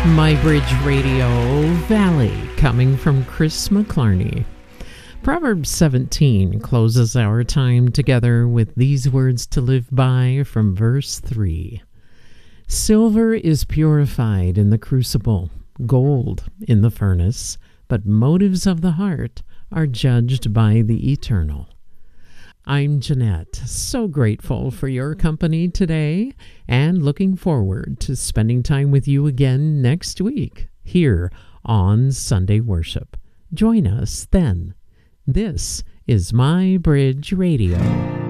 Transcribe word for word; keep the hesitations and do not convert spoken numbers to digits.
My Bridge Radio Valley, coming from Chris McClarney. Proverbs seventeen closes our time together with these words to live by from verse three. Silver is purified in the crucible, gold in the furnace, but motives of the heart are judged by the Eternal. I'm Jeanette, so grateful for your company today and looking forward to spending time with you again next week here on Sunday Worship. Join us then. This is My Bridge Radio.